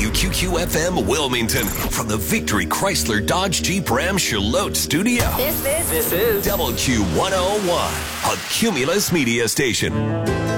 WQQFM Wilmington from the Victory Chrysler Dodge Jeep Ram Charlotte studio. This is WQ101, a Cumulus media station.